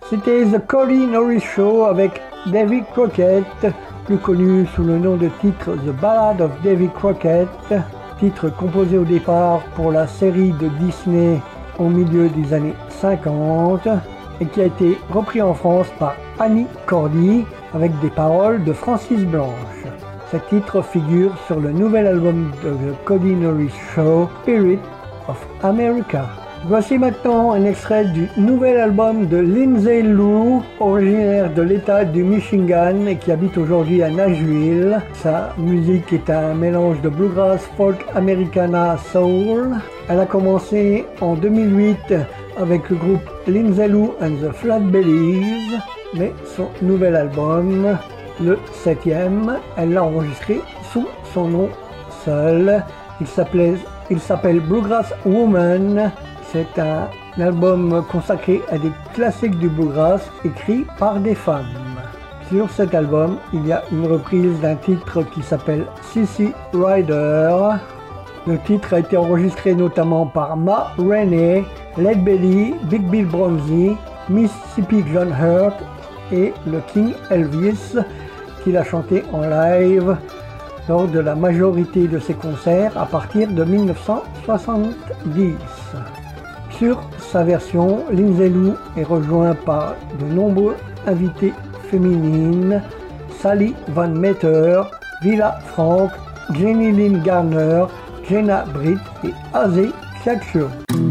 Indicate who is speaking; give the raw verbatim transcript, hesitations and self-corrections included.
Speaker 1: C'était The Cody Norris Show avec Davy Crockett, plus connu sous le nom de titre The Ballad of Davy Crockett, titre composé au départ pour la série de Disney au milieu des années cinquante et qui a été repris en France par Annie Cordy avec des paroles de Francis Blanche. Ce titre figure sur le nouvel album de The Cody Norris Show, Spirit of America. Voici maintenant un extrait du nouvel album de Lindsay Lou, originaire de l'État du Michigan et qui habite aujourd'hui à Nashville. Sa musique est un mélange de bluegrass, folk, americana, soul. Elle a commencé en deux mille huit avec le groupe Lindsay Lou and the Flatbellies, mais son nouvel album, le septième, elle l'a enregistré sous son nom seul. Il s'appelle, il s'appelle Bluegrass Woman. C'est un album consacré à des classiques du bluegrass écrits par des femmes. Sur cet album, il y a une reprise d'un titre qui s'appelle Sissy Rider. Le titre a été enregistré notamment par Ma Rainey, Lead Belly, Big Bill Bronzy, Mississippi John Hurt et le King Elvis, qui l'a chanté en live lors de la majorité de ses concerts à partir de mille neuf cent soixante-dix. Sur sa version, Lindsay Lou est rejoint par de nombreux invités féminines, Sally Van Meter, Villa Frank, Jenny Lynn Garner, Jenna Britt et Azé Chakshaw.